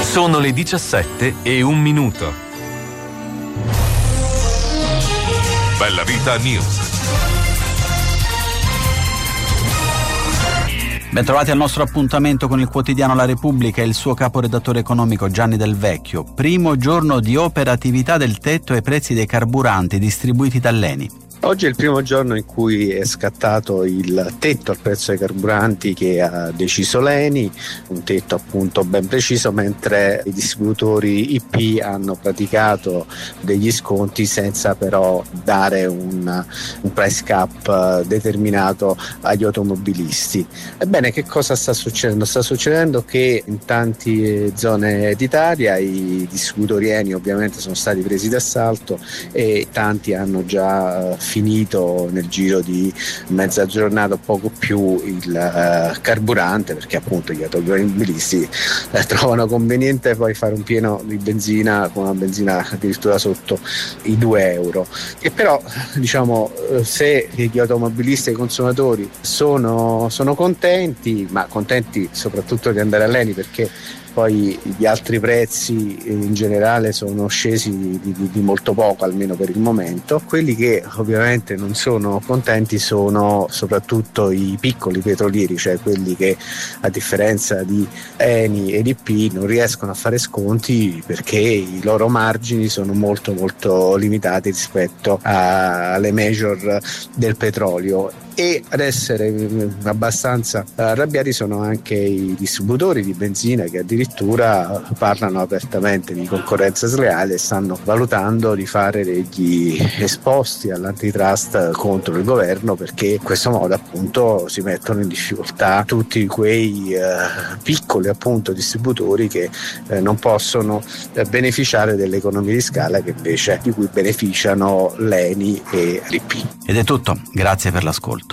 Sono le 17:01. Bella Vita News. Bentrovati al nostro appuntamento con il quotidiano La Repubblica e il suo caporedattore economico Gianni Del Vecchio. Primo giorno di operatività del tetto ai prezzi dei carburanti distribuiti dall'ENI. Oggi è il primo giorno in cui è scattato il tetto al prezzo dei carburanti che ha deciso l'ENI, un tetto appunto ben preciso, mentre i distributori IP hanno praticato degli sconti senza però dare un price cap determinato agli automobilisti. Ebbene, che cosa sta succedendo? Sta succedendo che in tante zone d'Italia i distributori ENI ovviamente sono stati presi d'assalto e tanti hanno già finito nel giro di mezza giornata o poco più il carburante, perché appunto gli automobilisti trovano conveniente poi fare un pieno di benzina con una benzina addirittura sotto i 2 euro. E però diciamo, se gli automobilisti e i consumatori sono contenti, ma contenti soprattutto di andare all'ENI, perché poi gli altri prezzi in generale sono scesi di molto poco, almeno per il momento. Quelli che ovviamente non sono contenti sono soprattutto i piccoli petrolieri, cioè quelli che a differenza di ENI ed IP non riescono a fare sconti perché i loro margini sono molto molto limitati rispetto alle major del petrolio. E ad essere abbastanza arrabbiati sono anche i distributori di benzina, che addirittura parlano apertamente di concorrenza sleale e stanno valutando di fare degli esposti all'antitrust contro il governo, perché in questo modo appunto si mettono in difficoltà tutti quei piccoli appunto distributori che non possono beneficiare delle economie di scala che invece di cui beneficiano l'ENI e l'IP. Ed è tutto, grazie per l'ascolto.